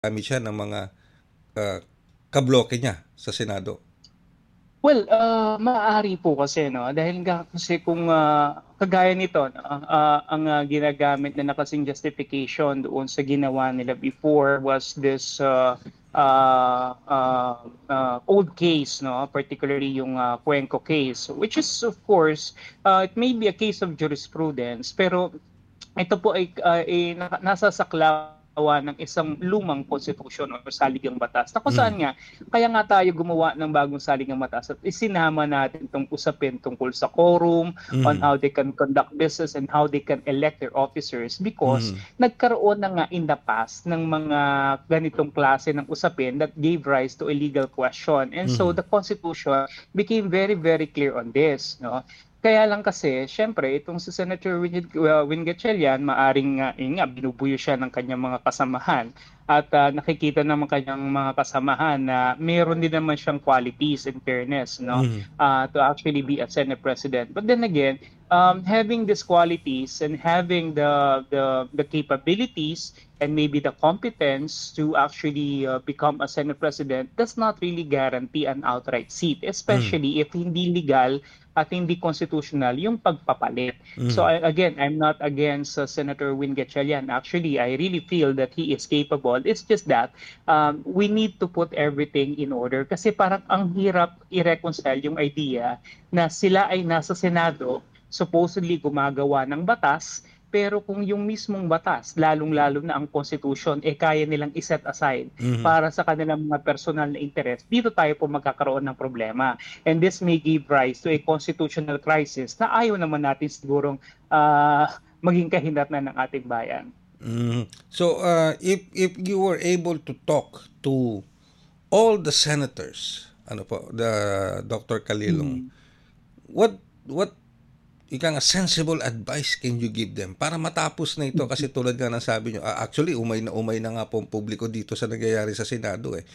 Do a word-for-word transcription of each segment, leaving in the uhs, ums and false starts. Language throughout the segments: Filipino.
Gamit siya ng mga uh, kabloke niya sa Senado. Well, uh, maaari po kasi no dahil nga kasi kung uh, kagaya nito no, uh, ang uh, ginagamit na nakasing justification doon sa ginawa nila before was this uh, uh, uh, uh, old case no, particularly yung uh, Cuenco case, which is of course uh, it may be a case of jurisprudence pero ito po ay, uh, ay nasa saklawan ng isang lumang konstitusyon o saligang batas. Na kung Mm. saan nga, kaya nga tayo gumawa ng bagong saligang batas at isinama natin itong usapin tungkol sa quorum, on Mm. how they can conduct business and how they can elect their officers because Mm. nagkaroon na nga in the past ng mga ganitong klase ng usapin that gave rise to a legal question. And so Mm. the Constitution became very, very clear on this. No? Kaya lang kasi, syempre, itong si Senator Win, uh, Win Gatchalian, maaring uh, yun nga, binubuyo siya ng kanyang mga kasamahan. At uh, nakikita naman kanyang mga kasamahan na mayroon din naman siyang qualities in fairness, no? Mm. Uh, to actually be a Senate President. But then again, um, having these qualities and having the, the, the capabilities and maybe the competence to actually uh, become a Senate President does not really guarantee an outright seat, Mm. especially if hindi legal at hindi constitutional yung pagpapalit. So Mm. I, again, I'm not against uh, Senator Win Gatchalian. Actually, I really feel that he is capable. It's just that um, we need to put everything in order kasi parang ang hirap i-reconcile yung idea na sila ay nasa Senado, supposedly gumagawa ng batas, pero kung yung mismong batas, lalong-lalo na ang Constitution, eh kaya nilang iset aside Mm. para sa kanilang mga personal na interest, dito tayo po magkakaroon ng problema. And this may give rise to a constitutional crisis na ayaw naman natin sigurong uh, maging kahinatnan ng ating bayan. Mm. So, uh, if if you were able to talk to all the senators, ano po, the Doctor Kalilong, Mm. what what ika nga sensible advice can you give them para matapos na ito kasi tulad nga ng sabi nyo, uh, actually umay na umay na nga po ang publiko dito sa nangyayari sa Senado eh.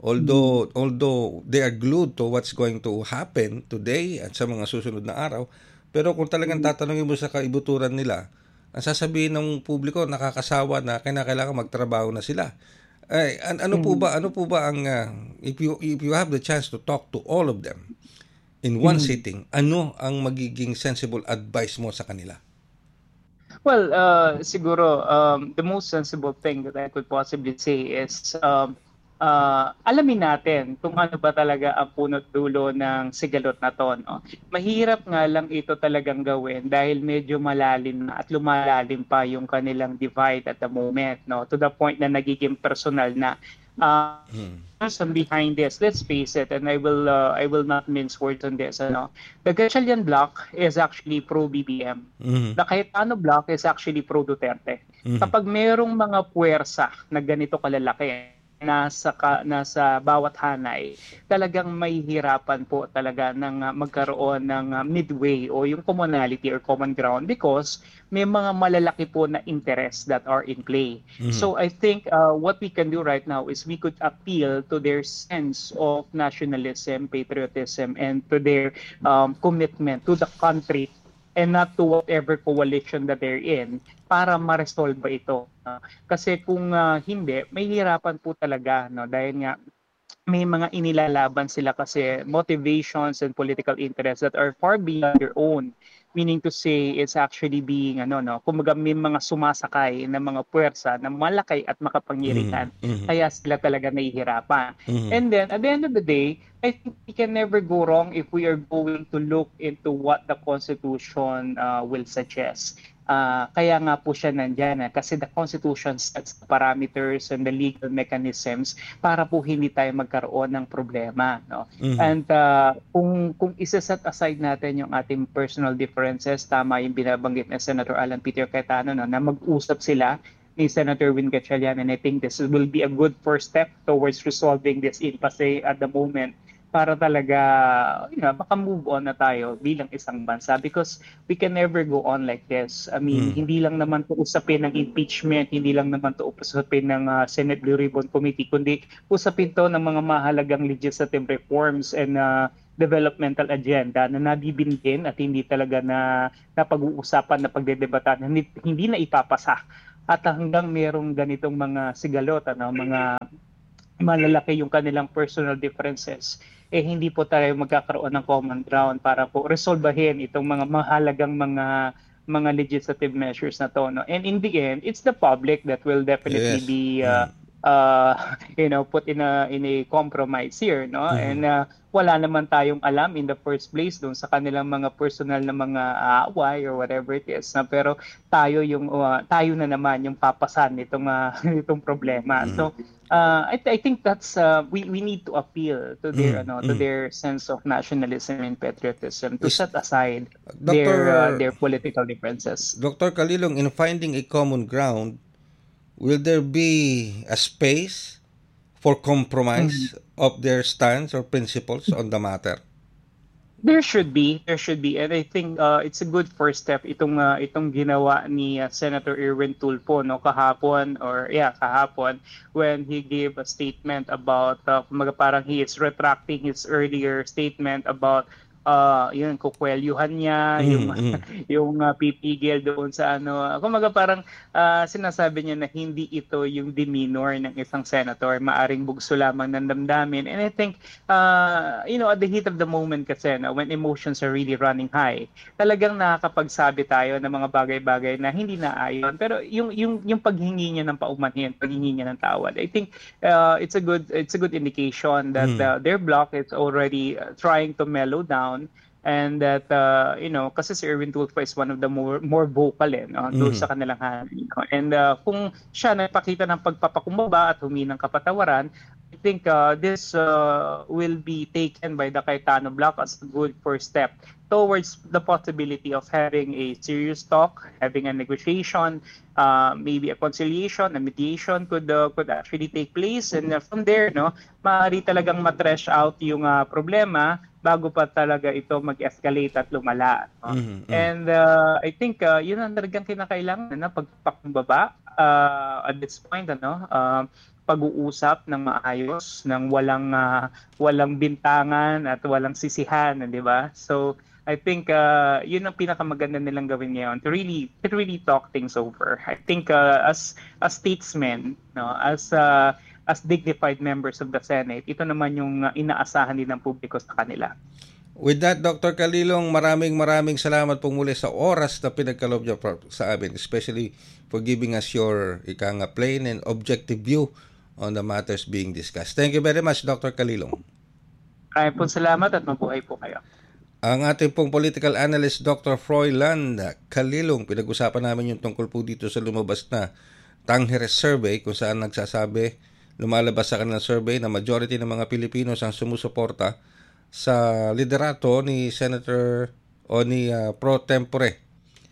Mm. Although although they are glued to what's going to happen today at sa mga susunod na araw, pero kung talagang Mm. tatanungin mo sa kaibuturan nila, ang sasabihin ng publiko nakakasawa na kailangan magtrabaho na sila. Ay, an- ano po Mm. ba ano po ba ang uh, if you if you have the chance to talk to all of them in one Mm. sitting, ano ang magiging sensible advice mo sa kanila? Well, uh, siguro, um, the most sensible thing that I could possibly say is um, uh, alamin natin kung ano ba talaga ang punot dulo ng sigalot na to. No? Mahirap nga lang ito talagang gawin dahil medyo malalim na at lumalalim pa yung kanilang divide at the moment. No? To the point na nagiging personal na. Uh, Hmm. person behind this, let's face it, and I will uh, I will not mince words on this. Ano, the Gatchalian bloc is actually pro B B M. Mhm. The Cayetano bloc is actually pro Duterte. Mhm. Kapag merong mga puwersa na ganito kalalaki nasa ka, nasa bawat hanay, talagang may hirapan po talaga ng uh, magkaroon ng uh, midway o yung commonality or common ground because may mga malalaki po na interests that are in play. Mhm. So I think uh, what we can do right now is we could appeal to their sense of nationalism, patriotism, and to their um, commitment to the country and not to whatever coalition that they're in para ma-resolve ba ito. No? Kasi kung uh, hindi, may hirapan po talaga no dahil nga may mga inilalaban sila kasi motivations and political interests that are far beyond their own. Meaning to say, it's actually being, ano, no, kumbaga may mga sumasakay na mga puwersa na malaki at Mhm. makapangyarihan. Mhm. Kaya sila talaga nahihirapan. Mhm. And then, at the end of the day, I think we can never go wrong if we are going to look into what the Constitution uh, will suggest. Uh, kaya nga po siya nandyan eh, kasi the Constitution sets the parameters and the legal mechanisms para po hindi tayo magkaroon ng problema. No? Mhm. And uh, kung, kung isa-set aside natin yung ating personal differences, tama yung binabanggit ni Senator Alan Peter Cayetano no, na mag-usap sila ni Senator Win Gatchalian, and I think this will be a good first step towards resolving this impasse at the moment para talaga you know, maka-move on na tayo bilang isang bansa because we can never go on like this. I mean, Mhm. hindi lang naman to usapin ng impeachment, hindi lang naman to usapin ng uh, Senate Blue Ribbon Committee, kundi usapin to ng mga mahalagang legislative reforms and uh, developmental agenda na nabibinhin at hindi talaga na napag-uusapan na pagdedebatan, hindi, hindi na ipapasa at hanggang merong ganitong mga sigalot, ano, mga malalaki yung kanilang personal differences, eh hindi po tayo magkakaroon ng common ground para po resolbahin itong mga mahalagang mga mga legislative measures na to, no? And in the end, it's the public that will definitely Yes. be uh, Mm. uh, you know, put in a in a compromise here, no? And Mhm. uh, wala naman tayong alam in the first place doon sa kanilang mga personal na mga away or whatever it is, na pero tayo yung uh, tayo na naman yung papasan nitong uh, nitong problema. Mhm. So uh, I, I think that's uh, we we need to appeal to their Mhm. ano to Mhm. their sense of nationalism and patriotism to Is set aside their uh, Doctor their political differences. Doctor Kalilong, in finding a common ground, will there be a space for compromise of their stance or principles on the matter? There should be, there should be, and I think uh, it's a good first step itong uh, itong ginawa ni uh, Senator Erwin Tulfo, no, kahapon, or yeah, kahapon, when he gave a statement about uh, kumaga parang he is retracting his earlier statement about uh yun, kukwelyuhan niya Mhm. yung Mhm. yung uh, pipigil doon sa ano, kumaga parang uh, sinasabi niya na hindi ito yung demeanor ng isang senator, maaring bugso lamang ng damdamin. And I think uh, you know, at the heat of the moment kasi, no, when emotions are really running high, talagang nakakapagsabi tayo ng mga bagay-bagay na hindi naayon. Pero yung yung yung paghingi niya ng paumanhin, paghingi niya ng tawad, I think uh, it's a good it's a good indication that Mhm. uh, their bloc is already uh, trying to mellow down, and that uh, you know, kasi si Erwin Tulfo is one of the more more vocal eh, no, doon sa Mhm. kanilang handling, no? And uh, kung siya nagpakita ng pagpapakumbaba at humingi ng kapatawaran, I think uh, this uh, will be taken by the Cayetano bloc as a good first step towards the possibility of having a serious talk, having a negotiation, uh, maybe a conciliation, a mediation could uh, could actually take place, and uh, from there, no, maaari talagang matresh out yung uh, problema bago pa talaga ito mag-escalate at lumala, no? Mhm. Mhm. And uh, I think uh, yun ang talagang kinakailangan na pagpakumbaba uh, at this point, ano, uh, pag-uusap ng maayos, ng walang uh, walang bintangan at walang sisihan, di ba? So I think uh, yun ang pinakamaganda nilang gawin ngayon, to really to really talk things over. I think uh, as as statesmen, no, as uh, as dignified members of the Senate, ito naman yung uh, inaasahan din ng publiko sa kanila. With that, Doctor Kalilong, maraming maraming salamat po muli sa oras na pinagkaloob niyo pa- sa amin, especially for giving us your ika nga plain and objective view on the matters being discussed. Thank you very much, Doctor Kalilong. Maraming po salamat at mabuhay po kayo. Ang ating pong political analyst, Doctor Froilan Kalilong, pinag-usapan namin yung tungkol po dito sa lumabas na Tangheres Survey, kung saan nagsasabi, lumalabas sa kanilang survey na majority ng mga Pilipinos ang sumusuporta sa liderato ni Senator o ni uh, Pro Tempore,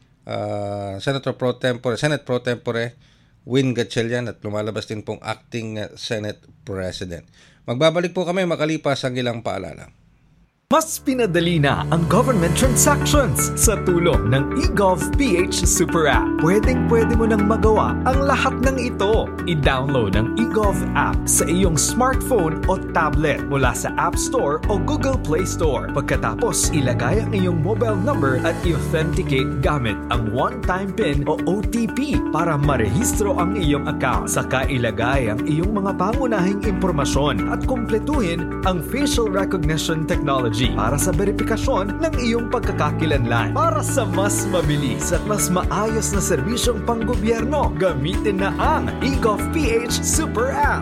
uh, Senator Pro Tempore, Senate Pro Tempore, Win Gatchalian, at lumalabas din pong acting uh, Senate President. Magbabalik po kami makalipas ang ilang paalala. Mas pinadali na ang government transactions sa tulong ng eGovPH Super App. Pwedeng-pwede mo nang magawa ang lahat ng ito. I-download ang eGov app sa iyong smartphone o tablet mula sa App Store o Google Play Store. Pagkatapos, ilagay ang iyong mobile number at i-authenticate gamit ang one-time PIN o O T P para marehistro ang iyong account. Saka ilagay ang iyong mga pangunahing impormasyon at kumpletuhin ang facial recognition technology para sa verifikasyon ng iyong pagkakakilanlan. Para sa mas mabilis at mas maayos na serbisyong panggobyerno, gamitin na ang eGovPH Super App.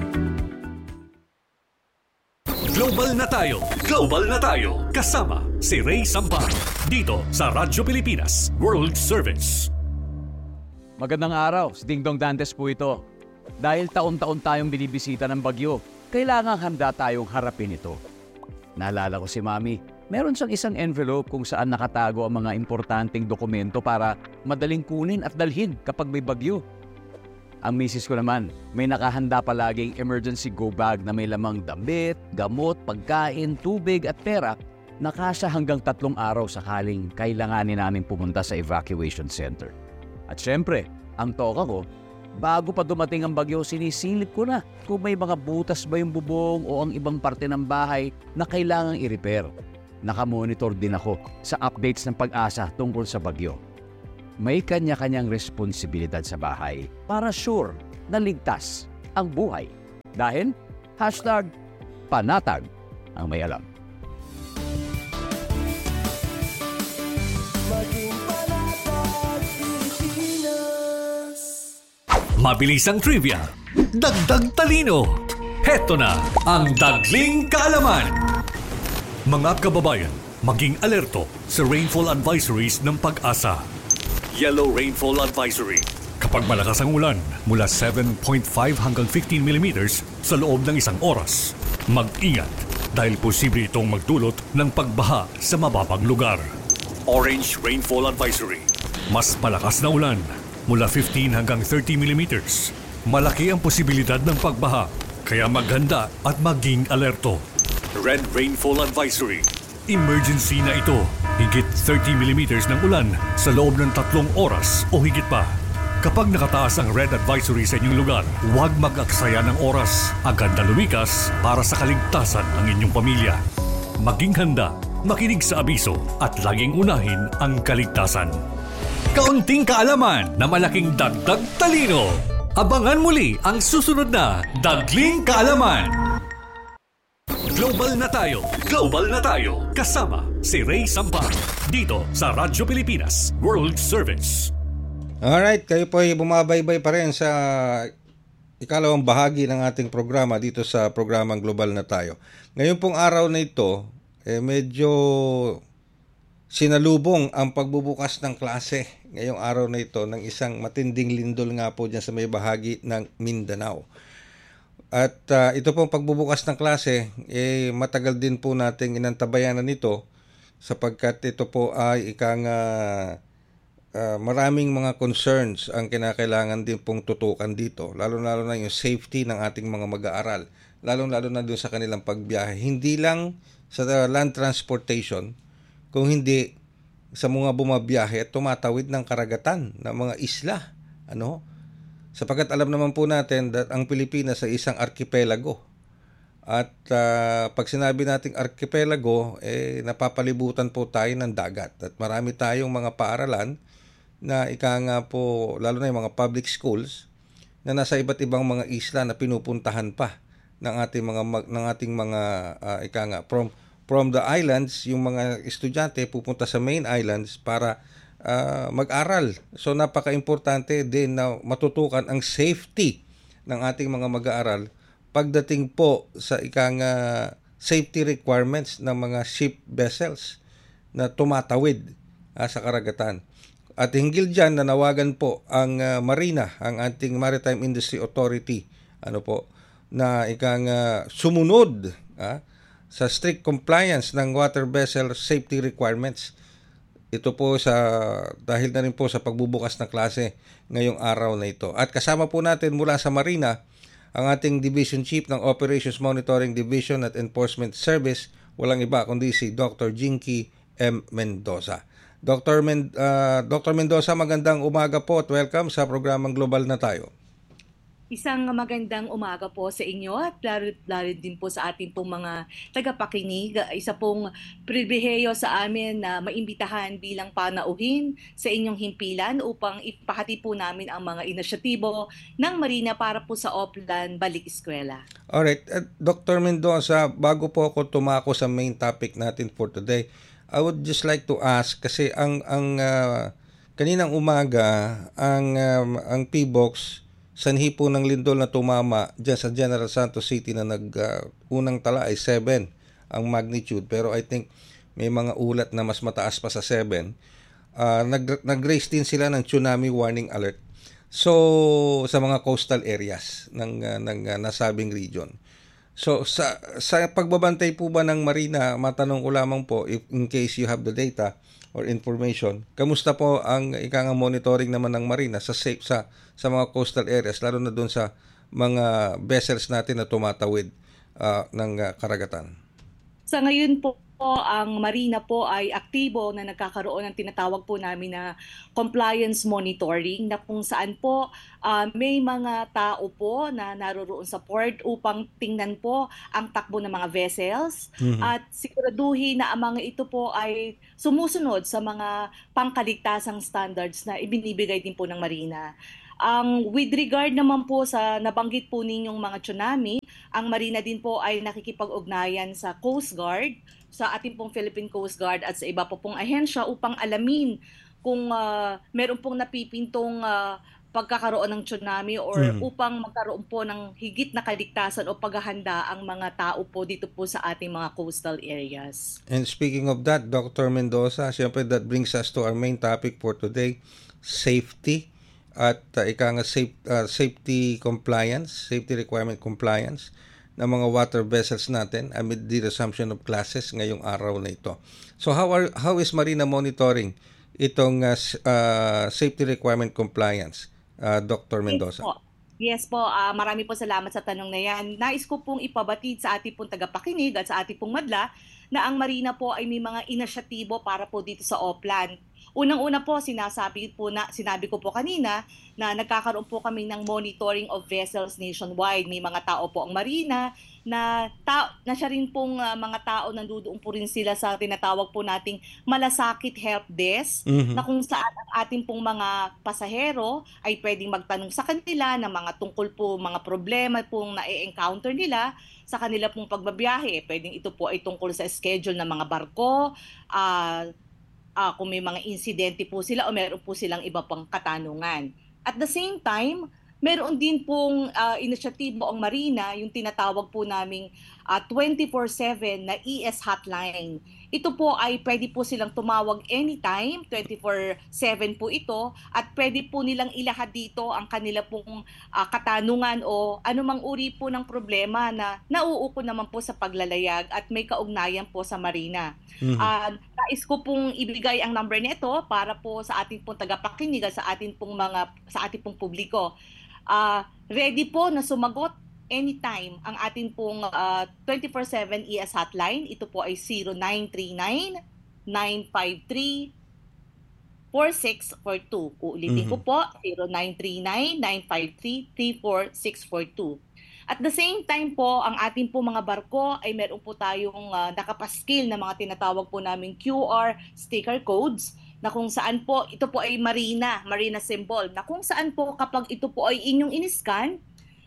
Global na tayo! Global na tayo! Kasama si Ray Sampar dito sa Radyo Pilipinas World Service. Magandang araw, si Dingdong Dantes po ito. Dahil taon-taon tayong binibisita ng bagyo, kailangang handa tayong harapin ito. Naalala ko si Mami, meron siyang isang envelope kung saan nakatago ang mga importanteng dokumento para madaling kunin at dalhin kapag may bagyo. Ang misis ko naman, may nakahanda palaging emergency go bag na may lamang damit, gamot, pagkain, tubig at pera na kasya hanggang tatlong araw sakaling kailanganin namin pumunta sa evacuation center. At syempre, ang toka ko, bago pa dumating ang bagyo, sinisilip ko na kung may mga butas ba yung bubong o ang ibang parte ng bahay na kailangang i-repair. Nakamonitor din ako sa updates ng Pag-asa tungkol sa bagyo. may kanya-kanyang responsibilidad sa bahay para sure na ligtas ang buhay. Dahil hashtag panatag ang may alam. Mabilis ang trivia, dagdag talino. Heto na ang Dagling Kaalaman. Mga kababayan, maging alerto sa rainfall advisories ng Pag-asa. Yellow Rainfall Advisory. Kapag malakas ang ulan, mula seven point five hanggang fifteen millimeters sa loob ng isang oras. Mag-ingat dahil posible itong magdulot ng pagbaha sa mababang lugar. Orange Rainfall Advisory. Mas malakas na ulan, mula fifteen hanggang thirty millimeters. Malaki ang posibilidad ng pagbaha, kaya maghanda at maging alerto. Red Rainfall Advisory. Emergency na ito. Higit thirty millimeters ng ulan sa loob ng tatlong oras o higit pa. Kapag nakataas ang red advisory sa inyong lugar, huwag mag-aksaya ng oras. Agad na lumikas para sa kaligtasan ng inyong pamilya. Maging handa, makinig sa abiso at laging unahin ang kaligtasan. Kaunting kaalaman na malaking dagdag talino. Abangan muli ang susunod na Dagling Kaalaman. Global na tayo, global na tayo. Kasama si Ray Sampa dito sa Radyo Pilipinas World Service. Alright, kayo po ay bumabaybay pa rin sa ikalawang bahagi ng ating programa dito sa programang Global na Tayo. Ngayon pong araw na ito, eh, medyo sinalubong ang pagbubukas ng klase ngayong araw na ito ng isang matinding lindol nga po dyan sa may bahagi ng Mindanao. At uh, ito pong pagbubukas ng klase, eh, matagal din po nating inantabayanan nito sapagkat ito po ay ikang uh, uh, maraming mga concerns ang kinakailangan din pong tutukan dito, lalo-lalo na yung safety ng ating mga mag-aaral, lalo-lalo na doon sa kanilang pagbiyahe. Hindi lang sa uh, land transportation, kung hindi sa mga bumabiyahe at tumatawid ng karagatan ng mga isla. Ano? Sapagkat alam naman po natin that ang Pilipinas ay isang arkipelago. At uh, pag sinabi nating arkipelago, eh, napapalibutan po tayo ng dagat. At marami tayong mga paaralan na ika nga po, lalo na yung mga public schools, na nasa iba't ibang mga isla na pinupuntahan pa ng ating mga, ng ating mga uh, ika nga, from From the islands, yung mga estudyante pupunta sa main islands para uh, mag-aral. So napaka-importante din na matutukan ang safety ng ating mga mag-aaral pagdating po sa ikang uh, safety requirements ng mga ship vessels na tumatawid uh, sa karagatan. At hinggil dyan, nanawagan po ang uh, Marina, ang ating Maritime Industry Authority, ano po, na ikang uh, sumunod uh, sa strict compliance ng water vessel safety requirements. Ito po sa dahil na rin po sa pagbubukas ng klase ngayong araw na ito. At kasama po natin mula sa Marina ang ating Division Chief ng Operations Monitoring Division at Enforcement Service, walang iba kundi si Doctor Jinky M. Mendoza. Doctor Men, uh, Doctor Mendoza, magandang umaga po at welcome sa programang Global na Tayo. Isang magandang umaga po sa inyo at lalo, lalo din po sa ating pong mga tagapakinig. Isa pong pribilehiyo sa amin na maimbitahan bilang panauhin sa inyong himpilan upang ipahati po namin ang mga inisyatibo ng Marina para po sa Oplan Balik Eskwela. Alright, uh, Doctor Mendoza, bago po ako tumako sa main topic natin for today, I would just like to ask kasi ang ang uh, kaninang umaga ang um, ang P B O X sanhi po ng lindol na tumama dyan sa General Santos City na nag uh, unang tala ay seven ang magnitude, pero I think may mga ulat na mas mataas pa sa seven. Uh, nag, nag-raise din sila ng tsunami warning alert. So sa mga coastal areas ng uh, ng uh, nasabing region. So sa sa pagbabantay po ba ng Marina, matanong ko lamang po if in case you have the data or information, kamusta po ang ikang monitoring naman ng Marina sa safe sa sa mga coastal areas, lalo na doon sa mga vessels natin na tumatawid uh, ng uh, karagatan? Sa ngayon po po ang Marina po ay aktibo na nagkakaroon ng tinatawag po namin na compliance monitoring na kung saan po ah, may mga tao po na naroroon sa port upang tingnan po ang takbo ng mga vessels Mhm. at siguraduhin na ang mga ito po ay sumusunod sa mga pangkaligtasang standards na ibinibigay din po ng Marina. Ang with regard naman po sa nabanggit po ninyong mga tsunami, ang Marina din po ay nakikipag-ugnayan sa Coast Guard, sa ating pong Philippine Coast Guard at sa iba po pong ahensya upang alamin kung ah, meron pong napipintong ah, pagkakaroon ng tsunami or Mhm. upang magkaroon po ng higit na kaligtasan o paghahanda ang mga tao po dito po sa ating mga coastal areas. And speaking of that, Doctor Mendoza, siyempre that brings us to our main topic for today, safety at uh, ika nga safe, uh, safety compliance, safety requirement compliance ng mga water vessels natin amid the resumption of classes ngayong araw na ito. So how are how is Marina monitoring itong uh, s- uh, safety requirement compliance, uh, Doctor Yes Mendoza? po. Yes po, ah, marami po salamat sa tanong na yan. Nais ko pong ipabatid sa ating pong tagapakinig at sa ating pong madla na ang Marina po ay may mga inisyatibo para po dito sa Oplan. Unang-una po, sinasabi po na, sinabi ko po kanina na nagkakaroon po kami ng monitoring of vessels nationwide. May mga tao po ang Marina na, ta- na siya rin pong ah, mga tao nandoon po rin sila sa tinatawag po nating malasakit help desk Mhm. na kung saan ang ating pong mga pasahero ay pwedeng magtanong sa kanila ng mga tungkol po mga problema pong na-encounter nila sa kanila pong pagbabiyahe. Pwedeng ito po ay tungkol sa schedule ng mga barko, ah, ah, kung may mga insidente po sila o meron po silang iba pang katanungan. At the same time, meron din pong ah, inisyatibo ang Marina, yung tinatawag po naming ah, twenty-four seven na E S hotline. Ito po ay pwede po silang tumawag anytime, twenty-four seven po ito, at pwede po nilang ilahad dito ang kanila pong ah, katanungan o anumang uri po ng problema na nauuko naman po sa paglalayag at may kaugnayan po sa Marina. Mhm. Ah, nais ko pong ibigay ang number nito para po sa ating pong tagapakinig at sa ating pong mga sa ating pong publiko. Ah, ready po na sumagot anytime ang ating pong ah, twenty-four seven E S hotline. Ito po ay zero nine three nine, nine five three, four six four two. Uulitin ko Mhm. po, zero nine three nine, nine five three, three four six four two. At the same time po, ang ating po mga barko ay meron po tayong ah, nakapaskil na mga tinatawag po namin Q R sticker codes na kung saan po, ito po ay marina, marina symbol, na kung saan po kapag ito po ay inyong iniscan,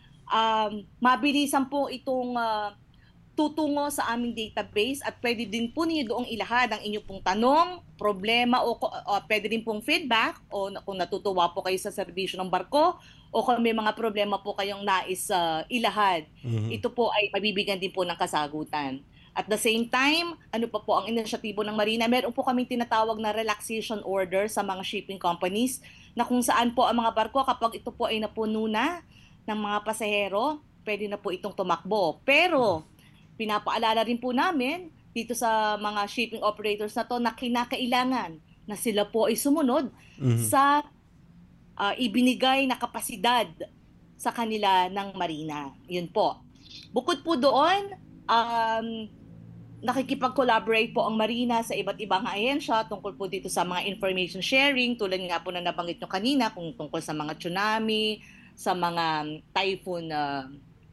um, mabilisan po itong ah, tutungo sa aming database at pwede din po ninyo doong ilahad ang inyong pong tanong, problema o, ko- o pwede din pong feedback o na- kung natutuwa po kayo sa serbisyo ng barko o kung may mga problema po kayong nais ah, ilahad, Mhm. ito po ay mabibigyan din po ng kasagutan. At the same time, ano pa po ang inisyatibo ng Marina? Meron po kaming tinatawag na relaxation order sa mga shipping companies na kung saan po ang mga barko kapag ito po ay napuno na ng mga pasahero, pwede na po itong tumakbo. Pero pinapaalala rin po namin dito sa mga shipping operators na to na kinakailangan na sila po ay sumunod Mhm. sa ah, ibinigay na kapasidad sa kanila ng Marina. Yun po. Bukod po doon, um, nakikipag-collaborate po ang Marina sa iba't ibang ahensya tungkol po dito sa mga information sharing, tulad nga po na nabanggit nyo kanina kung tungkol sa mga tsunami, sa mga typhoon ah,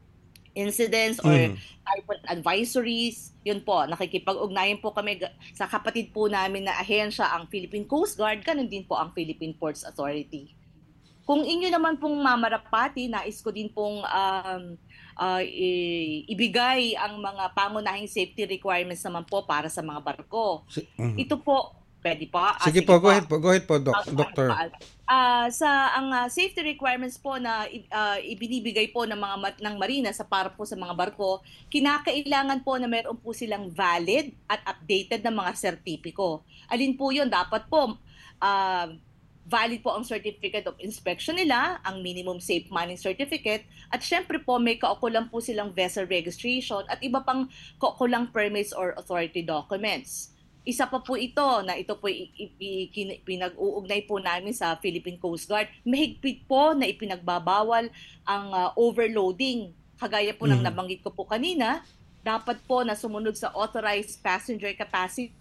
incidents or Mhm. typhoon advisories. Yun po, nakikipag-ugnayan po kami ga- sa kapatid po namin na ahensya, ang Philippine Coast Guard, ganun din po ang Philippine Ports Authority. Kung inyo naman pong mamarapati, nais ko din pong um, ah, i- ibigay ang mga pangunahing safety requirements naman po para sa mga barko. Si- mhm. Ito po, pwede pa? Ah, Sige po, go ahead po, go ahead po, doc, Ah, Doctor. Ah, sa ang ah, safety requirements po na i- ah, ibinibigay po ng mga ma- ng Marina sa para po sa mga barko, kinakailangan po na meron po silang valid at updated na mga sertipiko. Alin po 'yon? Dapat po ah, valid po ang certificate of inspection nila, ang minimum safe manning certificate, at syempre po may kaukulang po silang vessel registration at iba pang kaukulang permits or authority documents. Isa pa po ito na ito po i- i- i- kin- pinag-uugnay po namin sa Philippine Coast Guard. Mahigpit po na ipinagbabawal ang ah, overloading. Kagaya po ng Mhm. nabanggit ko po kanina, dapat po na sumunod sa authorized passenger capacity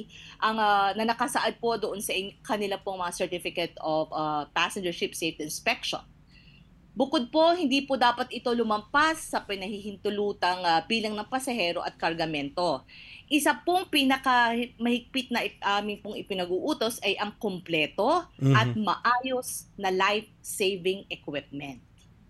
ang uh, na nakasaad po doon sa kanila pong mga certificate of uh, passenger ship safety inspection. Bukod po, hindi po dapat ito lumampas sa pinahihintulutang uh, bilang ng pasahero at kargamento. Isa pong pinaka-mahigpit na aming pong ipinag-uutos ay ang kumpleto mm-hmm. at maayos na life-saving equipment.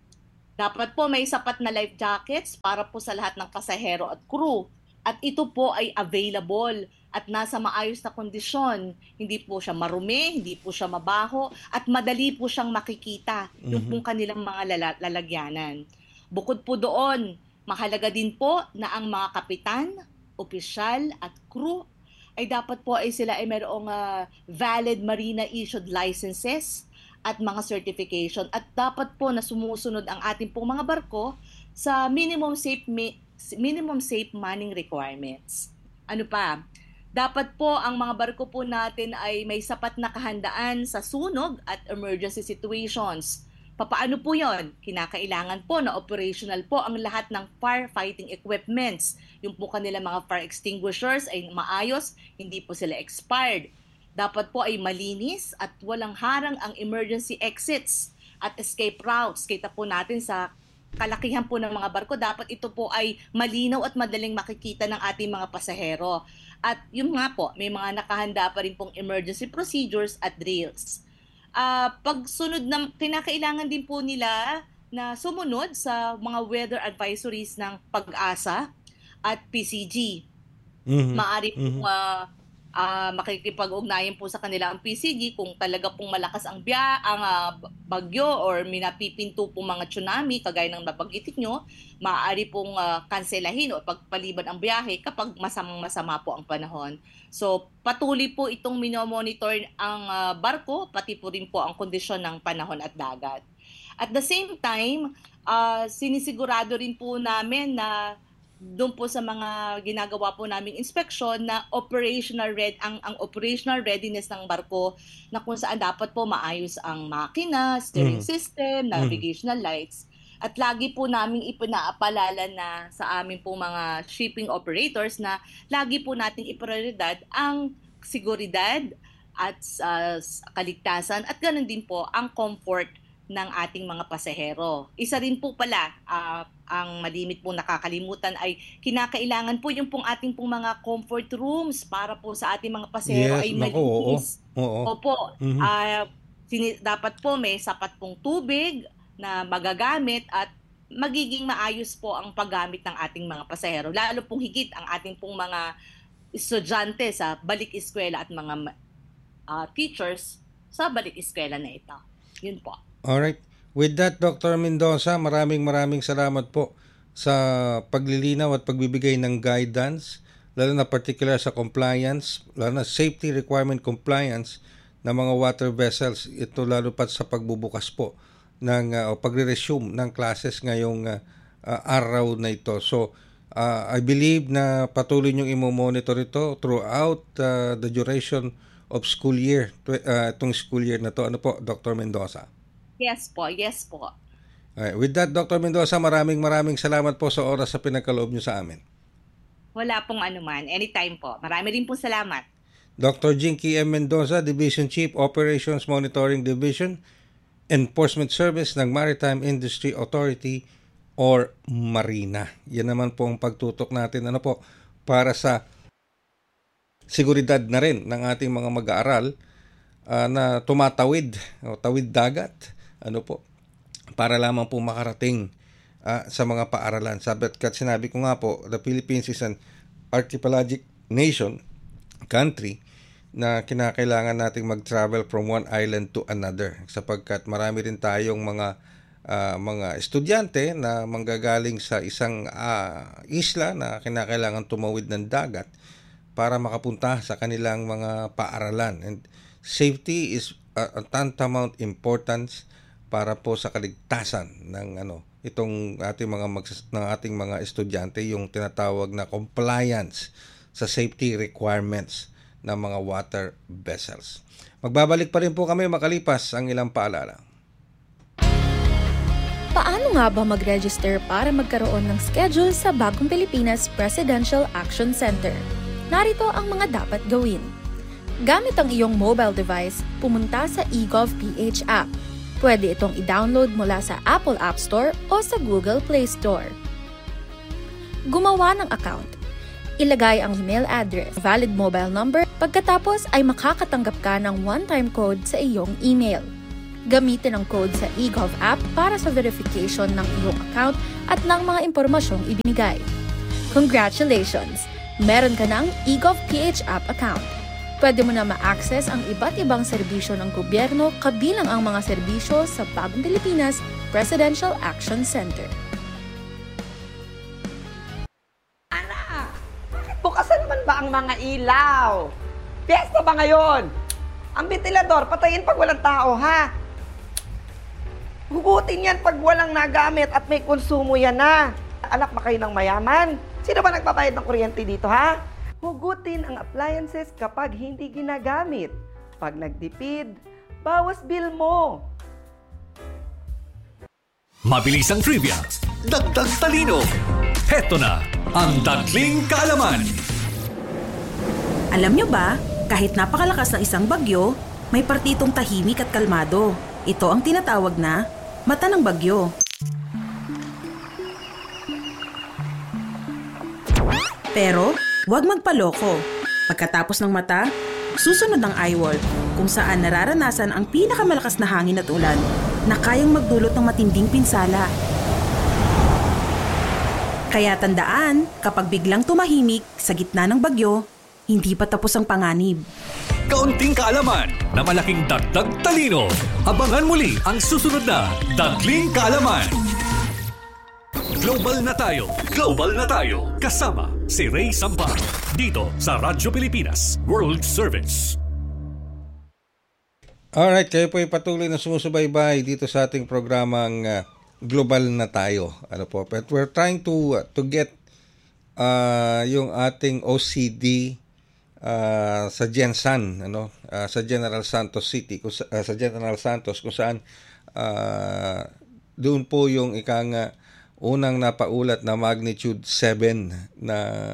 Dapat po may sapat na life jackets para po sa lahat ng pasahero at crew. At ito po ay available at nasa maayos na kondisyon. Hindi po siya marumi, hindi po siya mabaho, at madali po siyang makikita mm-hmm. yung pong kanilang mga lala- lalagyanan. Bukod po doon, mahalaga din po na ang mga kapitan, opisyal at crew ay dapat po ay sila ay mayroong uh, valid marina issued licenses at mga certification, at dapat po na sumusunod ang ating pong mga barko sa minimum safe mi- minimum safe manning requirements. Ano pa? Dapat po ang mga barko po natin ay may sapat na kahandaan sa sunog at emergency situations. Papaano po yon? Kinakailangan po na operational po ang lahat ng firefighting equipments. Yung po kanilang mga fire extinguishers ay maayos, hindi po sila expired. Dapat po ay malinis at walang harang ang emergency exits at escape routes. Kita po natin sa kalakihan po ng mga barko, dapat ito po ay malinaw at madaling makikita ng ating mga pasahero. At yun nga po, may mga nakahanda pa rin pong emergency procedures at drills. Uh, pagsunod na, kinakailangan din po nila na sumunod sa mga weather advisories ng Pag-asa at P C G. Mm-hmm. Maaari pong uh, uh, makikipag-ugnayan po sa kanila ang P C G kung talaga pong malakas ang biya, ang uh, bagyo or minapipinto po mga tsunami kagaya ng nabanggit nyo, maaari pong uh, kanselahin o pagpaliban ang biyahe kapag masamang-masama po ang panahon. So patuloy po itong minomonitor ang uh, barko, pati po rin po ang kondisyon ng panahon at dagat. At the same time, uh, sinisigurado rin po namin na doon po sa mga ginagawa po naming inspeksyon na operational red ang ang operational readiness ng barko, na kung saan dapat po maayos ang makina, steering mm. system, navigational mm. lights. At lagi po naming ipinaapalala na sa amin po mga shipping operators na lagi po nating iprioridad ang seguridad at uh, kaligtasan, at ganoon din po ang comfort ng ating mga pasahero. Isa rin po pala, uh, ang malimit pong nakakalimutan ay kinakailangan po yung pong ating pong mga comfort rooms para po sa ating mga pasahero yes, ay malinis. Oo, oo. Opo, mm-hmm. uh, sini- dapat po may sapat pong tubig na magagamit at magiging maayos po ang paggamit ng ating mga pasahero. Lalo pong higit ang ating pong mga estudyante sa balik-eskwela at mga uh, teachers sa balik-eskwela na ito. Yun po. Alright. With that, Doctor Mendoza, maraming maraming salamat po sa paglilinaw at pagbibigay ng guidance, lalo na particular sa compliance, lalo na safety requirement compliance ng mga water vessels. Ito lalo pa sa pagbubukas po ng uh, pagre-resume ng classes ngayong uh, uh, araw na ito. So, uh, I believe na patuloy niyong imo-monitor ito throughout uh, the duration of school year, uh, itong school year na to. Ano po, Doctor Mendoza? Yes po, yes po. Alright. With that, Doctor Mendoza, maraming maraming salamat po sa oras sa pinagkaloob niyo sa amin. Wala pong anuman. Anytime po. Marami rin po salamat. Doctor Jinky M. Mendoza, Division Chief, Operations Monitoring Division, Enforcement Service ng Maritime Industry Authority or Marina. Yan naman po ang pagtutok natin ano po para sa seguridad na rin ng ating mga mag-aaral uh, na tumatawid o tawid dagat ano po para lamang po makarating uh, sa mga paaralan. Sabi at sinabi ko nga po, the Philippines is an archipelagic nation, country, na kinakailangan nating mag-travel from one island to another sapagkat marami rin tayong mga uh, mga estudyante na manggagaling sa isang uh, isla na kinakailangan tumawid ng dagat para makapunta sa kanilang mga paaralan. And safety is a, a tantamount importance para po sa kaligtasan ng ano itong ating mga mags- ng ating mga estudyante, yung tinatawag na compliance sa safety requirements ng mga water vessels. Magbabalik pa rin po kami makalipas ang ilang paalala. Paano nga ba mag-register para magkaroon ng schedule sa Bagong Pilipinas Presidential Action Center? Narito ang mga dapat gawin. Gamit ang iyong mobile device, pumunta sa eGovPH app. Pwede itong i-download mula sa Apple App Store o sa Google Play Store. Gumawa ng account. Ilagay ang email address, valid mobile number, pagkatapos ay makakatanggap ka ng one-time code sa iyong email. Gamitin ang code sa eGov app para sa verification ng iyong account at ng mga impormasyong ibinigay. Congratulations! Meron ka ng eGovPH app account. Pwede mo na ma-access ang iba't ibang serbisyo ng gobyerno kabilang ang mga serbisyo sa Bagong Pilipinas Presidential Action Center. Anak, bukasan naman ba ang mga ilaw? Piyesta ba ngayon? Ang ventilador, patayin pag walang tao, ha? Hugutin yan pag walang nagamit at may konsumo yan na. Anak ba kayo ng mayaman? Sino ba nagpabayad ng kuryente dito, ha? Hugutin ang appliances kapag hindi ginagamit. Pag nagtipid, bawas bill mo. Mabilis ang trivia, dagdag talino. Heto na ang Dagling Kaalaman. Alam nyo ba, kahit napakalakas ng isang bagyo, may partitong tahimik at kalmado. Ito ang tinatawag na mata ng bagyo. Pero, huwag magpaloko. Pagkatapos ng mata, susunod ang eyewall, kung saan nararanasan ang pinakamalakas na hangin at ulan na kayang magdulot ng matinding pinsala. Kaya tandaan, kapag biglang tumahimik sa gitna ng bagyo, hindi pa tapos ang panganib. Kaunting kaalaman na malaking dagdag talino. Abangan muli ang susunod na Dagling Kaalaman. Global na tayo, global na tayo. Kasama si Ray Sampa dito sa Radyo Pilipinas World Service. Alright, kayo po ay patuloy na sumusubaybay dito sa ating programang uh, Global na tayo. Ano po? But we're trying to uh, to get uh, yung ating O C D Uh, sa Gensan, ano, uh, sa General Santos City, kung, uh, sa General Santos, kung saan uh, doon po yung ikang uh, unang napaulat na magnitude seven na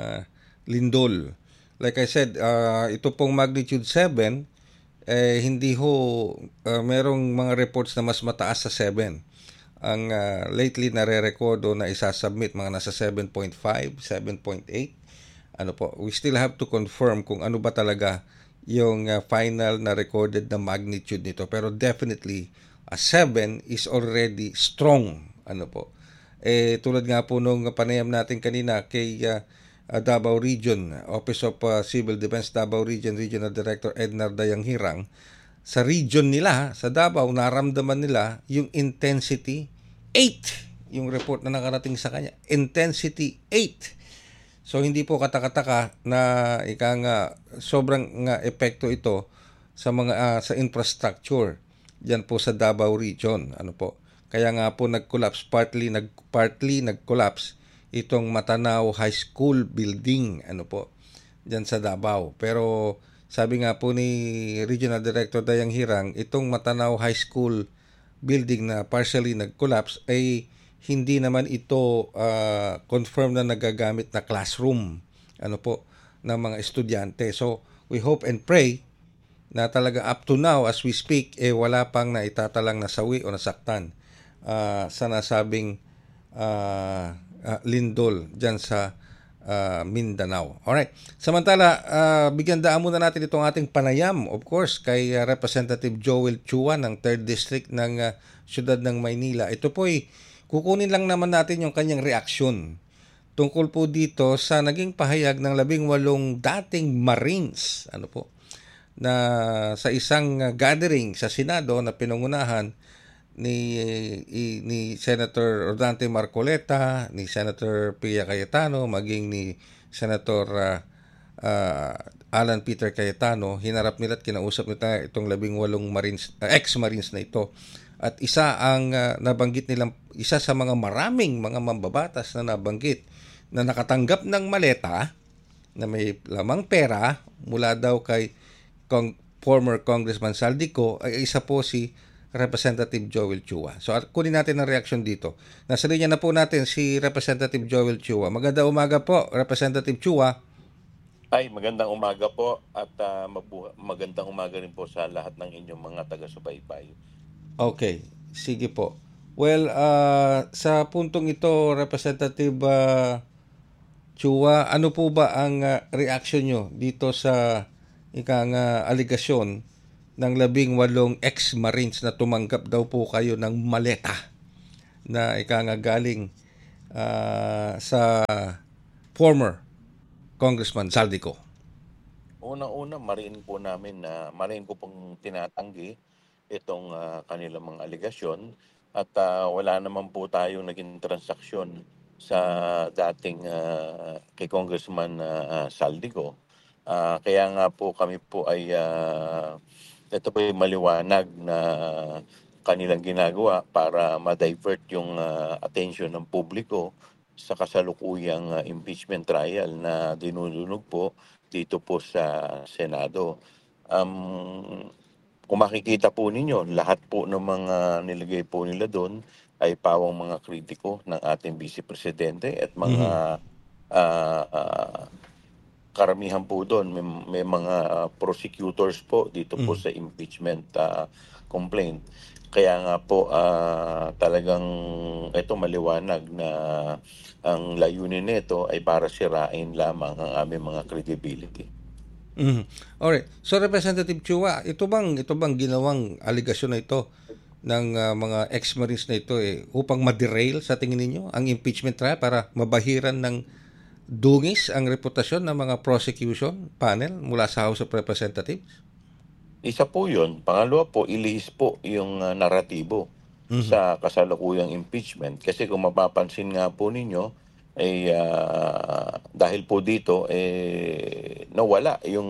lindol. Like I said, uh, ito pong magnitude seven, eh, hindi ho uh, merong mga reports na mas mataas sa seven. Ang uh, lately nare-recordo na isasubmit mga nasa seven point five, seven point eight. Ano po, we still have to confirm kung ano ba talaga yung uh, final na recorded na magnitude nito. Pero definitely, a seven is already strong. Ano po. Eh, tulad nga po nung panayam natin kanina kay uh, uh, Davao Region, Office of uh, Civil Defense Davao Region, Regional Director Ednar Dayanghirang, sa region nila, sa Davao, naramdaman nila yung intensity eight. Yung report na nakarating sa kanya. Intensity eight. So hindi po katakataka na ika nga sobrang nga epekto ito sa mga uh, sa infrastructure diyan po sa Davao Region, ano po. Kaya nga po nag-collapse partly nag partly nag-collapse itong Matanao High School building, ano po, diyan sa Davao. Pero sabi nga po ni Regional Director Dayanghirang, itong Matanao High School building na partially nag-collapse ay hindi naman ito uh, confirm na nagagamit na classroom, ano po, ng mga estudyante. So, we hope and pray na talaga up to now, as we speak, eh wala pang naitatalang nasawi o nasaktan uh, sa nasabing uh, uh, lindol dyan sa uh, Mindanao. Alright. Samantala, uh, bigyan daan muna natin itong ating panayam, of course, kay uh, Representative Joel Chua ng third District ng uh, Siyudad ng Maynila. Ito po ay kukunin lang naman natin yung kanyang reaksyon tungkol po dito sa naging pahayag ng labing walong dating Marines, ano po, na sa isang gathering sa Senado na pinangunahan ni ni Senator Rodante Marcoleta, ni Senator Pia Cayetano, maging ni Senator uh, uh, Alan Peter Cayetano. Hinarap nila at kinausap nila itong labing walong Marines, uh, ex-Marines na ito. At isa ang uh, nabanggit nilang, isa sa mga maraming mga mambabatas na nabanggit na nakatanggap ng maleta na may lamang pera mula daw kay Cong- former Congressman Saldico, ay isa po si Representative Joel Chua. So at kunin natin ang reaksyon dito. Nasa linya na po natin si Representative Joel Chua. Magandang umaga po, Representative Chua. Ay, magandang umaga po at uh, mabu- magandang umaga rin po sa lahat ng inyong mga taga-subaybay. Okay, sige po. Well, uh, sa puntong ito, Representative uh, Chua, ano po ba ang uh, reaction nyo dito sa ikang uh, aligasyon ng labing walong ex-Marines na tumanggap daw po kayo ng maleta na ikang uh, galing uh, sa former Congressman Saldico? Unang-una, mariin po namin na mariin ko pong tinatanggi itong uh, kanilang mga aligasyon at uh, wala naman po tayong naging transaksyon sa dating uh, kay Congressman uh, Saldico. Uh, kaya nga po kami po ay uh, ito po yung maliwanag na kanilang ginagawa para ma-divert yung uh, attention ng publiko sa kasalukuyang uh, impeachment trial na dinudunog po dito po sa Senado. Um, kung makikita po ninyo, lahat po ng mga nilagay po nila doon ay pawang mga kritiko ng ating Vice Presidente at mga mm-hmm. uh, uh, karamihan po doon may, may mga uh, prosecutors po dito mm-hmm. po sa impeachment uh, complaint. Kaya nga po uh, talagang ito maliwanag na ang layunin nito ay para sirain lamang ang aming mga credibility. Mm-hmm. Alright. So Representative Chua, ito bang ito bang ginawang aligasyon na ito ng uh, mga ex-Marines na ito eh, upang ma-derail sa tingin ninyo ang impeachment trial para mabahiran ng dungis ang reputasyon ng mga prosecution panel mula sa House of Representatives? Isa po yun. Pangalawa po, ilihis po yung uh, naratibo mm-hmm. sa kasalukuyang impeachment. Kasi kung mapapansin nga po ninyo, ay uh, dahil po dito, eh, nawala yung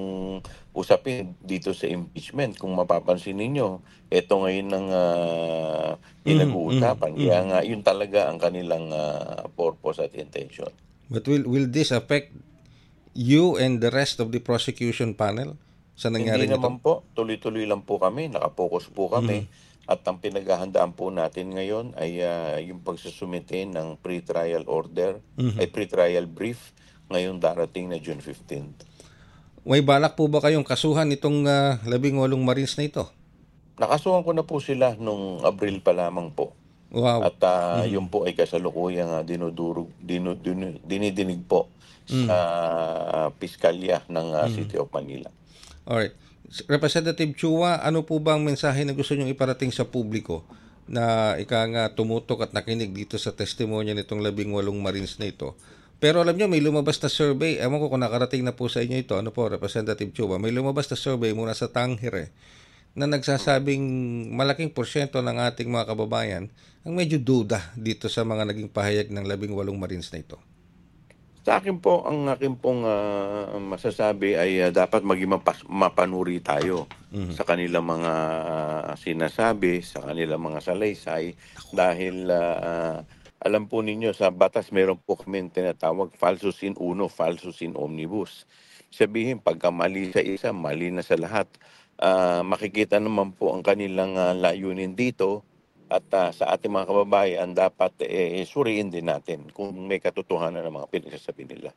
usapin dito sa impeachment. Kung mapapansin ninyo, ito ngayon ng uh, pinag-uusapan. Mm-hmm. Kaya nga, yun talaga ang kanilang uh, purpose at intention. But will will this affect you and the rest of the prosecution panel sa nangyari nito? Hindi naman po. Tuloy-tuloy lang po kami. Nakapokus po kami. Mm-hmm. At ang pinaghahandaan po natin ngayon ay uh, yung pagsusumite ng pre-trial order, mm-hmm. ay pre-trial brief ngayong darating na June fifteenth. May balak po ba kayong kasuhan itong uh, labing walong Marines na ito? Nakasuhan ko na po sila nung Abril pa lamang po. Wow. At uh, mm-hmm. yun po ay kasalukuyang uh, dinudurog, dinu, dinu, dinidinig po mm-hmm. sa uh, piskalya ng uh, mm-hmm. City of Manila. Alright. Representative Chua, ano po bang mensahe na gusto nyong iparating sa publiko na ika nga tumutok at nakinig dito sa testimonya nitong labing walong Marines na ito? Pero alam nyo, may lumabas na survey. Ewan ko kung nakarating na po sa inyo ito. Ano po, Representative Chua? May lumabas na survey mula sa Tanghire na nagsasabing malaking porsyento ng ating mga kababayan ang medyo duda dito sa mga naging pahayag ng labing walong Marines na ito. Sa akin po, ang akin pong uh, masasabi ay uh, dapat maging mapas- mapanuri tayo mm-hmm. sa kanilang mga uh, sinasabi, sa kanilang mga salaysay. Dahil uh, alam po ninyo, sa batas meron po kami tinatawag falsus in uno, falsus in omnibus. Sabihin, pagka mali sa isa, mali na sa lahat. Uh, makikita naman po ang kanilang uh, layunin dito. At uh, sa ating mga kababayan, dapat eh, suriin din natin kung may katotohanan ng mga pinagsasabi nila.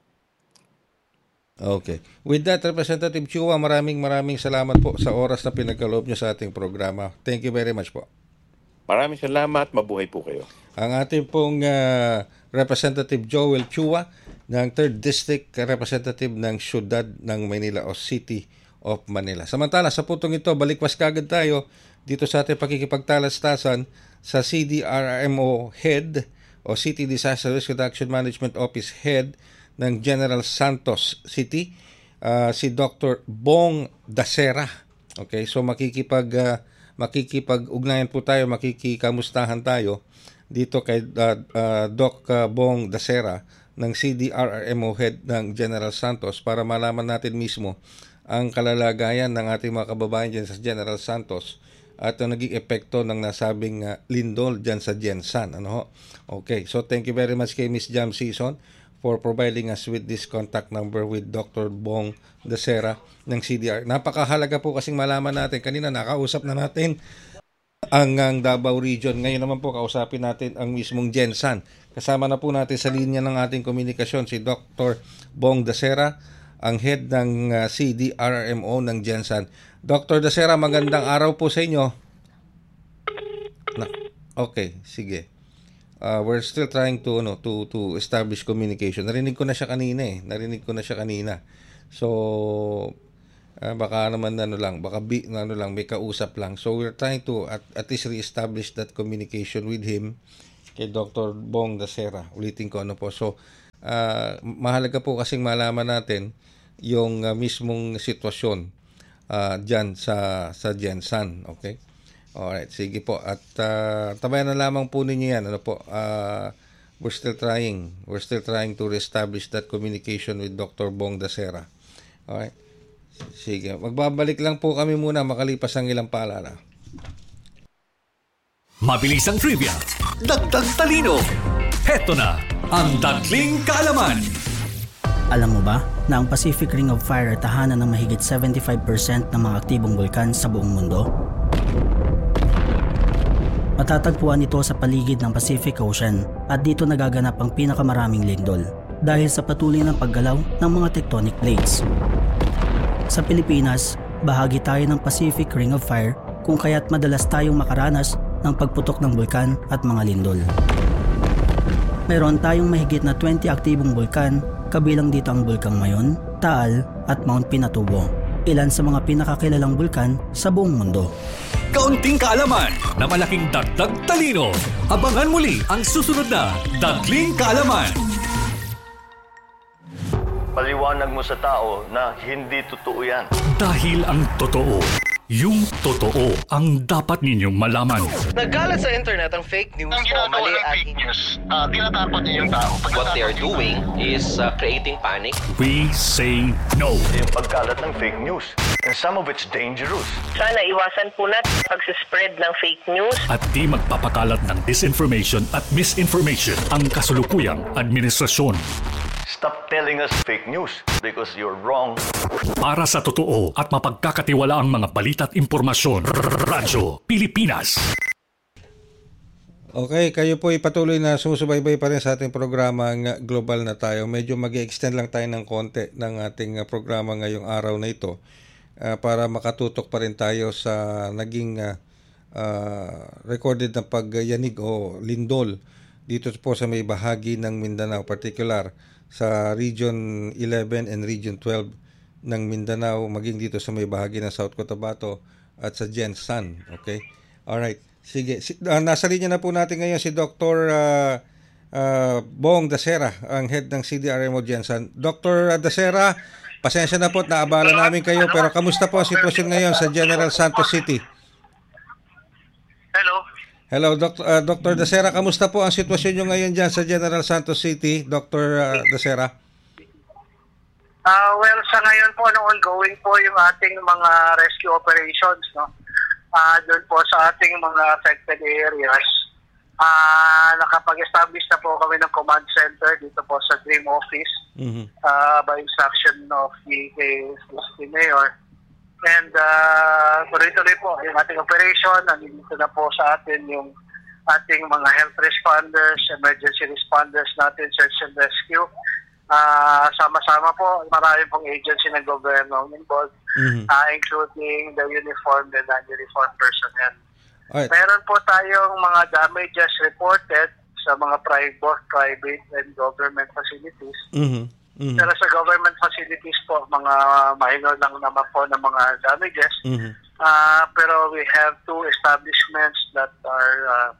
Okay. With that, Representative Chua, maraming maraming salamat po sa oras na pinagkaloob nyo sa ating programa. Thank you very much po. Maraming salamat. Mabuhay po kayo. Ang ating pong uh, Representative Joel Chua ng third District Representative ng Siyudad ng Manila o City of Manila. Samantala, sa putong ito, balikwas kagad tayo dito sa ating pakikipagtalastasan sa C D R M O Head o City Disaster Risk Reduction Management Office Head ng General Santos City, uh, si Doctor Bong Dasera. Okay, so makikipag uh, makikipag-ugnayan po tayo, makikikamustahan tayo dito kay uh, uh, Doc uh, Bong Dasera ng C D R M O Head ng General Santos para malaman natin mismo ang kalalagayan ng ating mga kababayan dyan sa General Santos at ang naging epekto ng nasabing uh, lindol dyan sa Jensan. Ano ho? Okay, so thank you very much kay Miss Jam Season for providing us with this contact number with Doctor Bong Dasera ng C D R. Napakahalaga po kasing malaman natin. Kanina nakausap na natin ang, ang Davao Region. Ngayon naman po kausapin natin ang mismong Gensan. Kasama na po natin sa linya ng ating komunikasyon si Doctor Bong Dacera, ang head ng uh, C D R R M O ng Gensan. Doctor Dacera, magandang araw po sa inyo. Na, okay, sige. Uh, we're still trying to ano to to establish communication. Narinig ko na siya kanina eh. Narinig ko na siya kanina. So uh, baka naman ano lang, baka bi, ano lang may kausap lang. So we're trying to at, at least re-establish that communication with him, kay Doctor Bong Dacera. Ulitin ko ano po. So uh, mahalaga po kasing malaman natin yung uh, mismong sitwasyon uh, diyan sa sa Gensan, okay? Alright, sige po. At uh, tabayan na lamang po ninyo yan. Ano po, uh, we're still trying. We're still trying to reestablish that communication with Doctor Bong Dacera. Alright. Sige. Magbabalik lang po kami muna makalipas ang ilang paalala. Mabilis ang trivia. Dagdag talino. Heto na ang Dagling Kaalaman. Alam mo ba na ang Pacific Ring of Fire ay tahanan ng mahigit seventy-five percent ng mga aktibong bulkan sa buong mundo? Matatagpuan ito sa paligid ng Pacific Ocean at dito nagaganap ang pinakamaraming lindol dahil sa patuloy ng paggalaw ng mga tectonic plates. Sa Pilipinas, bahagi tayo ng Pacific Ring of Fire kung kaya't madalas tayong makaranas ng pagputok ng bulkan at mga lindol. Meron tayong mahigit na twenty aktibong bulkan, kabilang dito ang Bulkang Mayon, Taal at Mount Pinatubo, ilan sa mga pinakakilalang bulkan sa buong mundo. Kaunting kaalaman na malaking dagdag talino. Abangan muli ang susunod na Dagling Kaalaman. Paliwanag mo sa tao na hindi totoo yan. Dahil ang totoo, yung totoo ang dapat ninyong malaman. Nagkalat sa internet ang fake news o mali at fake news. Uh, tinatakot niyo yung tao. What they are doing is uh, creating panic. We say no. Yung pagkalat ng fake news. And some of it's dangerous. Sana iwasan po natin pag-spread ng fake news. At di magpapakalat ng disinformation at misinformation ang kasulukuyang administrasyon. Stop telling us fake news because you're wrong. Para sa totoo at mapagkakatiwalaang mga balita at impormasyon, Radyo Pilipinas. Okay, kayo po ipatuloy na sumusubaybay pa rin sa ating programa ng Global na Tayo. Medyo mag-extend lang tayo ng konti ng ating programa ngayong araw na ito uh, para makatutok pa rin tayo sa naging uh, uh, recorded na pagyanig o lindol dito po sa may bahagi ng Mindanao, particular sa Region eleven and Region twelve ng Mindanao, maging dito sa may bahagi ng South Cotabato at sa Gensan. Okay? Alright. Sige. Si, uh, nasa linya na po natin ngayon si Doctor Uh, uh, Bong Dacera, ang head ng C D R M O Gensan. Doctor Dacera, pasensya na po at naabala namin kayo, pero kamusta po ang sitwasyon ngayon sa General Santos City? Hello. Hello, Doctor Uh, Doctor Dacera, kamusta po ang sitwasyon nyo ngayon dyan sa General Santos City, Doctor Uh, Dacera? Uh, well, sa ngayon po, no, ongoing po yung ating mga rescue operations, no? Uh, doon po sa ating mga affected areas. Uh, nakapag-establish na po kami ng command center dito po sa Dream Office mm-hmm. uh, by instruction of the, the Mayor. And uh, tuloy-tuloy po yung ating operation. Nandito na po sa atin yung ating mga health responders, emergency responders natin, search and rescue. Uh, sama-sama po, marami pong agency ng gobyerno involved, mm-hmm. uh, including the uniformed and non-uniformed personnel. Right. Meron po tayong mga damages reported sa mga private, private and government facilities. Mm-hmm. Mm-hmm. Pero sa government facilities po, mga minor lang naman po ng mga damages. Mm-hmm. Uh, pero we have two establishments that are uh,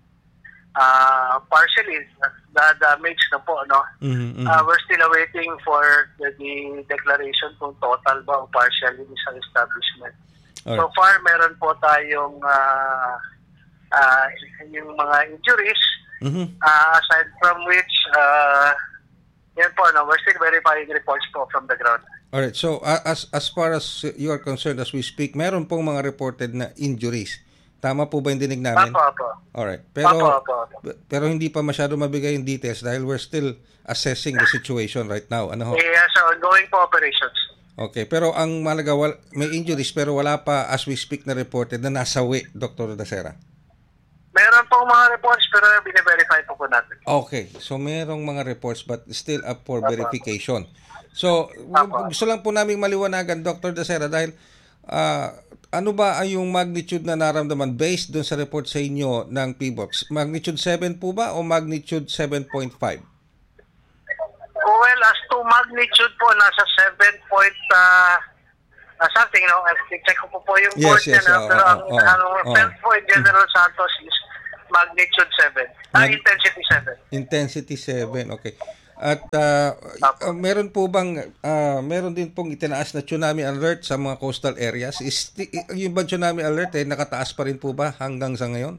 uh, partially uh, damaged na po. No? Mm-hmm. Uh, we're still awaiting for the, the declaration kung total ba o partial yung isang establishment. Right. So far, meron po tayong uh, uh, yung mga injuries, mm-hmm. uh, aside from which uh, yan po, no, we're still verifying reports po from the ground. Alright, so uh, as as far as you are concerned, as we speak, meron pong mga reported na injuries. Tama po ba yung dinig namin? Apo, apo. Alright, pero, apo, apo, apo. pero hindi pa masyado mabigay yung details dahil we're still assessing the situation right now. Ano ho? Yeah, so ongoing po operations. Okay, pero ang malaga, wal, may injuries pero wala pa as we speak na reported na nasawi, Doctor Dasera. Meron pong mga reports pero bine-verify po po natin. Okay, so merong mga reports but still up for verification. So, Apo. gusto lang po namin maliwanagan, Doctor Dasera, dahil uh, ano ba ay yung magnitude na naramdaman based doon sa report sa inyo ng P B O X? Magnitude seven po ba o magnitude seven point five? Well, as to magnitude po, nasa seven point uh, uh, something, no? I-check ko po po yung Yes, board yes, niya, oh, pero oh, ang, oh, ang oh. felt po in General Santos is magnitude seven. Ah, Mag- intensity seven. Intensity seven, okay. At uh, uh, meron po bang, uh, meron din pong itinaas na tsunami alert sa mga coastal areas? Is, yung ba tsunami alert eh, nakataas pa rin po ba hanggang sa ngayon?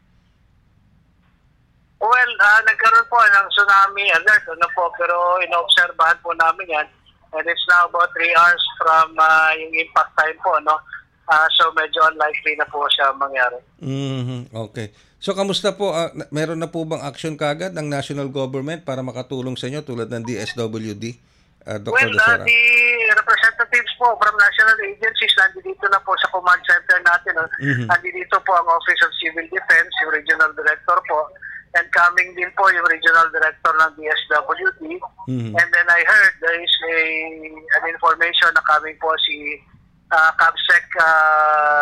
Well, uh, nagkaroon po ng tsunami alert, ano po, pero inoobserbahan po namin yan. And it's now about three hours from uh, yung impact time po, no? Uh, so medyo unlikely na po siya mangyari. Mm-hmm. Okay. So kamusta po, uh, meron na po bang action kagad ng national government para makatulong sa inyo tulad ng D S W D, uh, Doctor Well, Dasera? uh, the representatives po from national agencies nandito na po sa command center natin. No? Mm-hmm. Nandito po ang Office of Civil Defense, yung regional director po. And coming din po yung regional director ng D S W D. Mm-hmm. And then I heard there is a, an information na coming po si uh, CAPSEC uh,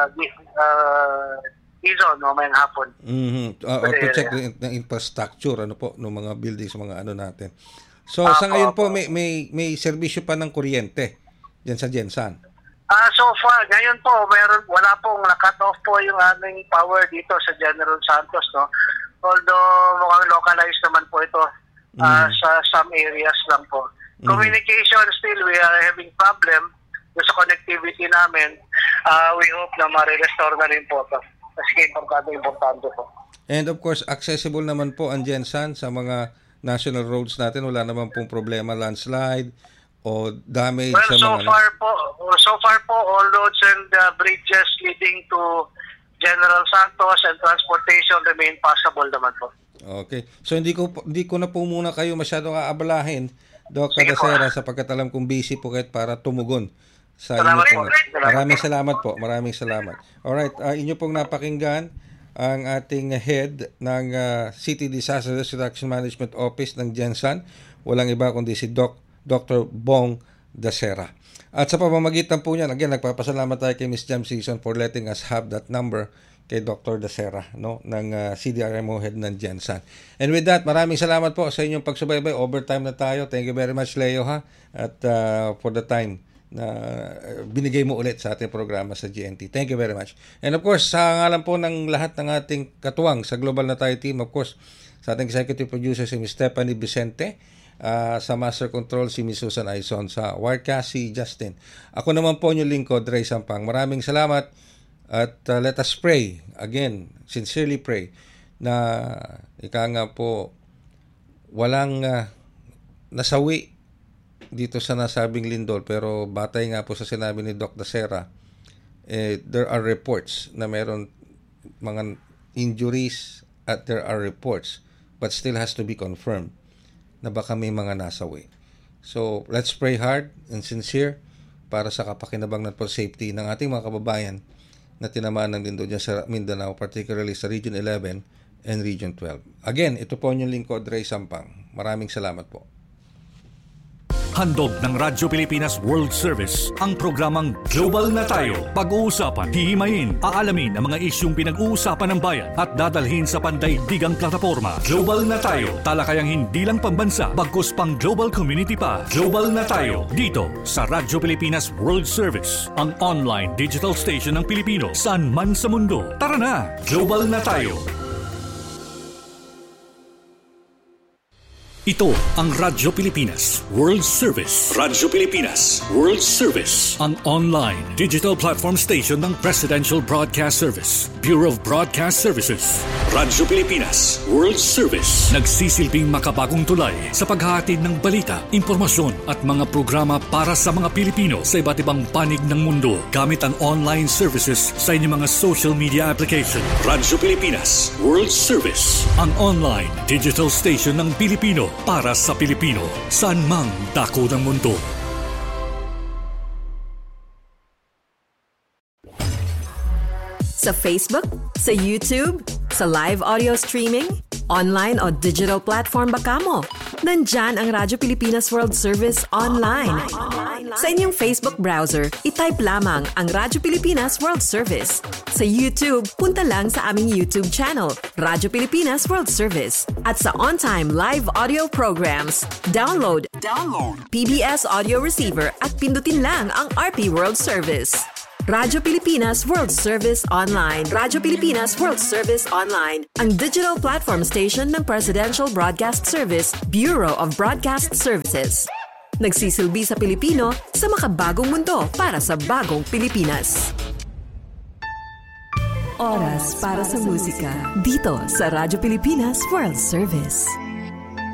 uh, Izon, no, may hapon. Mm-hmm. Uh, or to check the, the infrastructure, ano po, ng mga buildings, mga ano natin. So, uh, sa ngayon po, po, may, may, may serbisyo pa ng kuryente dyan sa Gensan? Uh, so far, ngayon po, meron, wala pong na-cut off po yung aming power dito sa General Santos, no? Although mukhang localized naman po ito uh, mm. sa some areas lang po. Mm. Communication still, we are having problem sa connectivity namin. Uh, we hope na ma-restore na rin po ito. Kasi importante, importante po. And of course, accessible naman po ang Gensan sa mga national roads natin. Wala naman pong problema, landslide o damage well, sa so mga... Far po, so far po, all roads and uh, bridges leading to General Santos and transportation remain passable naman po. Okay. So hindi ko hindi ko na po muna kayo masyadong aabalahin, Doctor Dasera, sapagkat alam kong busy po kayo para tumugon sa salamat inyo pong... po. Maraming salamat po. Maraming salamat. Alright, uh, inyo pong napakinggan ang ating head ng uh, City Disaster Reduction Management Office ng Gensan. Walang iba kundi si Doc, Doctor Bong Dasera. At sa pamamagitan po niyan, again, nagpapasalamat tayo kay Miz Jam Season for letting us have that number kay Doctor Dasera, no, ng uh, C D R M O head ng Gensan. And with that, maraming salamat po sa inyong pagsubaybay. Overtime na tayo. Thank you very much, Leo, ha? At uh, for the time na binigay mo ulit sa ating programa sa G N T. Thank you very much. And of course, sa ngalan po ng lahat ng ating katuwang sa Global na Tayo team, of course, sa ating executive producer si Miz Stephanie Vicente, uh, sa Master Control si Miz Susan Aizon, sa Wirecast si Justin. Ako naman po yung lingkod, Ray Sampang. Maraming salamat at uh, let us pray, again, sincerely pray, na ika nga po, walang uh, nasawi dito sa nasabing lindol, pero batay nga po sa sinabi ni Doc Dasera, eh, there are reports na meron mga injuries at there are reports but still has to be confirmed na baka may mga nasawi. So let's pray hard and sincere para sa kapakinabang at safety ng ating mga kababayan na tinamaan ng lindol dyan sa Mindanao, particularly sa Region eleven and Region twelve. Again, ito po yung lingkod, Ray Sampang. Maraming salamat po. Handog ng Radyo Pilipinas World Service ang programang Global na Tayo. Pag-uusapan, hihimayin, aalamin ang mga isyung pinag-uusapan ng bayan at dadalhin sa pandaigdigang plataforma. Global na Tayo, talakayang hindi lang pambansa, bagkus pang global community pa. Global na Tayo, dito sa Radyo Pilipinas World Service, ang online digital station ng Pilipino saan man sa mundo. Tara na, Global na Tayo. Ito ang Radyo Pilipinas World Service. Radyo Pilipinas World Service, ang online digital platform station ng Presidential Broadcast Service, Bureau of Broadcast Services. Radyo Pilipinas World Service, nagsisilbing makabagong tulay sa paghahatid ng balita, impormasyon at mga programa para sa mga Pilipino sa iba't ibang panig ng mundo gamit ang online services sa inyong mga social media application. Radyo Pilipinas World Service, ang online digital station ng Pilipino para sa Pilipino, saan mang dako ng mundo. Sa Facebook? Sa YouTube? Sa live audio streaming? Online o digital platform ba kamo? Nandyan ang Radyo Pilipinas World Service online. Sa inyong Facebook browser, itype lamang ang Radyo Pilipinas World Service. Sa YouTube, punta lang sa aming YouTube channel, Radyo Pilipinas World Service. At sa on-time live audio programs, download, download P B S Audio Receiver at pindutin lang ang R P World Service. Radyo Pilipinas World Service Online. Radyo Pilipinas World Service Online. Ang digital platform station ng Presidential Broadcast Service, Bureau of Broadcast Services. Nagsisilbi sa Pilipino sa makabagong mundo para sa bagong Pilipinas. Oras para sa musika dito sa Radyo Pilipinas World Service.